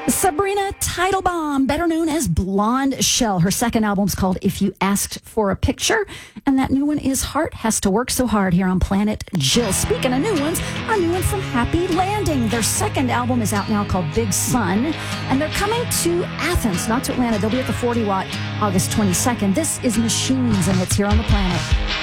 Sabrina Teitelbaum, better known as Blonde Shell. Her second album's called If You Asked for a Picture. And that new one is Heart Has to Work So Hard here on Planet Jill. Speaking of new ones, a new one from Happy Landing. Their second album is out now called Big Sun. And they're coming to Athens, not to Atlanta. They'll be at the 40 Watt August 22nd. This is Machines, and it's here on the Planet.